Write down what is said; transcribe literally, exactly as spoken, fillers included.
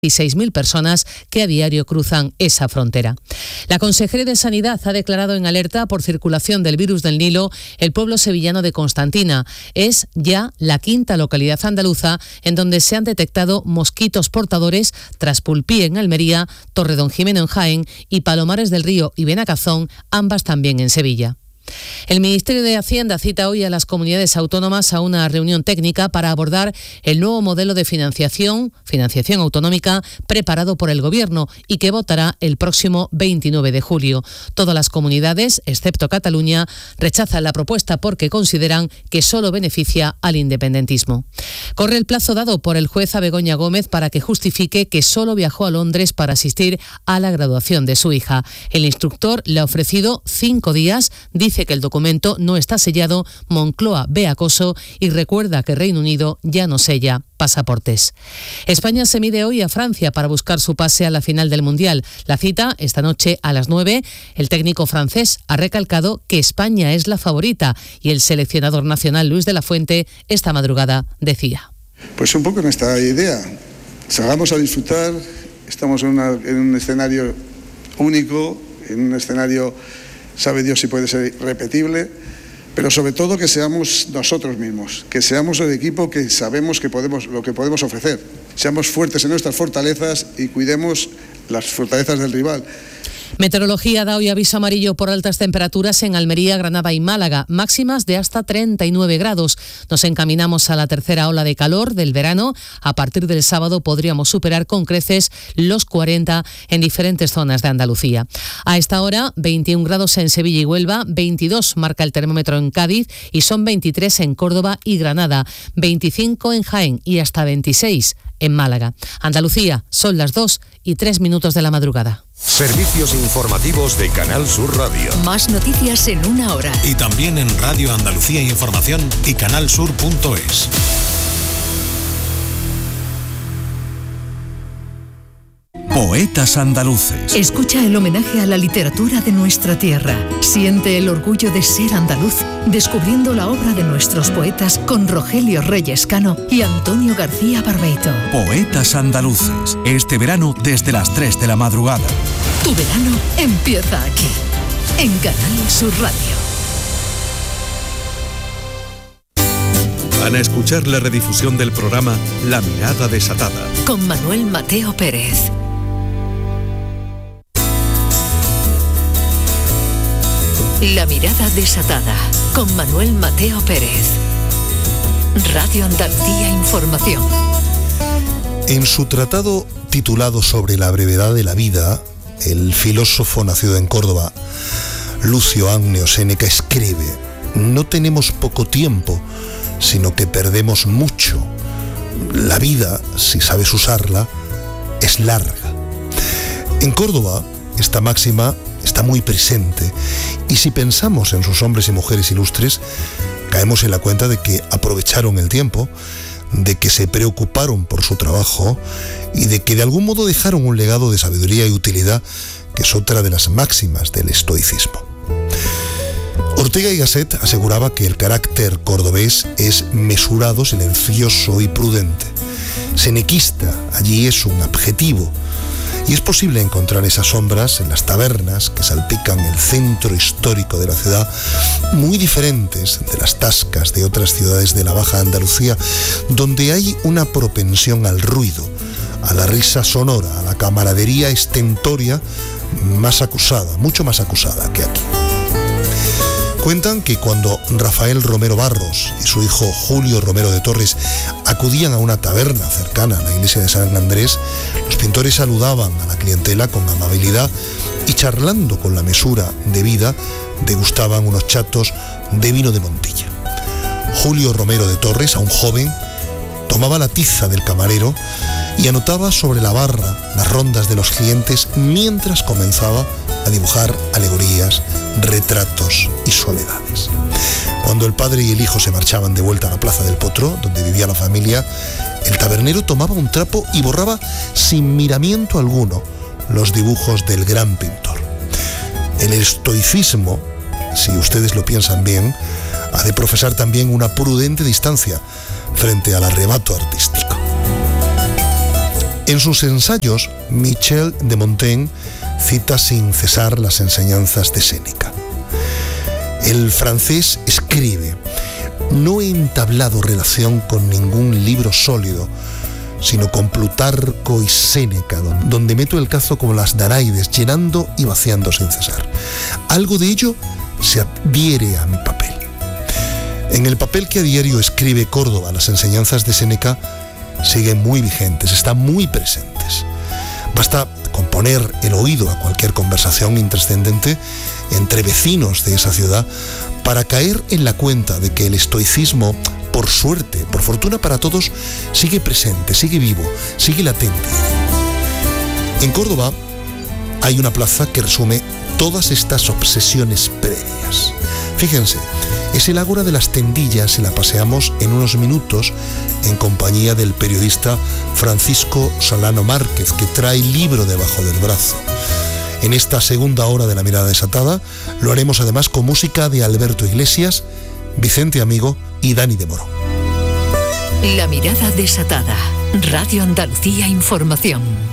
dieciséis mil personas que a diario cruzan esa frontera. La Consejería de Sanidad ha declarado en alerta por circulación del virus del Nilo el pueblo sevillano de Constantina. Es ya la quinta localidad andaluza en donde se han detectado mosquitos portadores tras Pulpí en Almería, Torredonjimeno en Jaén y Palomares del Río y Benacazón, ambas también en Sevilla. El Ministerio de Hacienda cita hoy a las comunidades autónomas a una reunión técnica para abordar el nuevo modelo de financiación, financiación autonómica preparado por el Gobierno y que votará el próximo veintinueve de julio. Todas las comunidades, excepto Cataluña, rechazan la propuesta porque consideran que solo beneficia al independentismo. Corre el plazo dado por el juez a Begoña Gómez para que justifique que solo viajó a Londres para asistir a la graduación de su hija. El instructor le ha ofrecido cinco días, dice que el documento no está sellado, Moncloa ve acoso y recuerda que Reino Unido ya no sella pasaportes. España se mide hoy a Francia para buscar su pase a la final del Mundial. La cita esta noche a las nueve. El técnico francés ha recalcado que España es la favorita y el seleccionador nacional Luis de la Fuente esta madrugada decía: Pues un poco en esta idea, salgamos a disfrutar, estamos en, una, en un escenario único, en un escenario, sabe Dios si puede ser repetible, pero sobre todo que seamos nosotros mismos, que seamos el equipo que sabemos que podemos, lo que podemos ofrecer. Seamos fuertes en nuestras fortalezas y cuidemos las fortalezas del rival. Meteorología da hoy aviso amarillo por altas temperaturas en Almería, Granada y Málaga, máximas de hasta treinta y nueve grados. Nos encaminamos a la tercera ola de calor del verano. A partir del sábado podríamos superar con creces los cuarenta en diferentes zonas de Andalucía. A esta hora, veintiún grados en Sevilla y Huelva, veintidós marca el termómetro en Cádiz y son veintitrés en Córdoba y Granada, veinticinco en Jaén y hasta veintiséis en Málaga. Andalucía, son las dos y tres minutos de la madrugada. Servicios informativos de Canal Sur Radio. Más noticias en una hora. Y también en Radio Andalucía Información y canal sur punto es. Poetas andaluces. Escucha el homenaje a la literatura de nuestra tierra. Siente el orgullo de ser andaluz, descubriendo la obra de nuestros poetas con Rogelio Reyes Cano y Antonio García Barbeito. Poetas andaluces. Este verano desde las tres de la madrugada. Tu verano empieza aquí, en Canal Sur Radio. Van a escuchar la redifusión del programa La Mirada Desatada. Con Manuel Mateo Pérez. La Mirada Desatada, con Manuel Mateo Pérez. Radio Andalucía Información. En su tratado titulado Sobre la brevedad de la vida, el filósofo nacido en Córdoba, Lucio Anneo Séneca, escribe: no tenemos poco tiempo, sino que perdemos mucho. La vida, si sabes usarla, es larga. En Córdoba, esta máxima está muy presente, y si pensamos en sus hombres y mujeres ilustres, caemos en la cuenta de que aprovecharon el tiempo, de que se preocuparon por su trabajo y de que de algún modo dejaron un legado de sabiduría y utilidad, que es otra de las máximas del estoicismo. Ortega y Gasset aseguraba que el carácter cordobés es mesurado, silencioso y prudente. Senequista, allí es un adjetivo. Y es posible encontrar esas sombras en las tabernas que salpican el centro histórico de la ciudad, muy diferentes de las tascas de otras ciudades de la Baja Andalucía, donde hay una propensión al ruido, a la risa sonora, a la camaradería estentoria más acusada, mucho más acusada que aquí. Cuentan que cuando Rafael Romero Barros y su hijo Julio Romero de Torres acudían a una taberna cercana a la iglesia de San Andrés, los pintores saludaban a la clientela con amabilidad y, charlando con la mesura debida, degustaban unos chatos de vino de Montilla. Julio Romero de Torres, aún joven, tomaba la tiza del camarero y anotaba sobre la barra las rondas de los clientes mientras comenzaba a dibujar alegorías, retratos y soledades. Cuando el padre y el hijo se marchaban de vuelta a la Plaza del Potro, donde vivía la familia, el tabernero tomaba un trapo y borraba sin miramiento alguno los dibujos del gran pintor. El estoicismo, si ustedes lo piensan bien, ha de profesar también una prudente distancia frente al arrebato artístico. En sus ensayos, Michel de Montaigne cita sin cesar las enseñanzas de Séneca. El francés escribe: no he entablado relación con ningún libro sólido, sino con Plutarco y Séneca, donde meto el cazo como las Danaides, llenando y vaciando sin cesar. Algo de ello se adhiere a mi papel. En el papel que a diario escribe Córdoba, las enseñanzas de Séneca siguen muy vigentes, están muy presentes. Basta con poner el oído a cualquier conversación intrascendente entre vecinos de esa ciudad para caer en la cuenta de que el estoicismo, por suerte, por fortuna para todos, sigue presente, sigue vivo, sigue latente. En Córdoba hay una plaza que resume todas estas obsesiones previas. Fíjense, es el Ágora de las Tendillas y la paseamos en unos minutos en compañía del periodista Francisco Solano Márquez, que trae libro debajo del brazo. En esta segunda hora de La Mirada Desatada lo haremos además con música de Alberto Iglesias, Vicente Amigo y Dani de Moro. La Mirada Desatada. Radio Andalucía Información.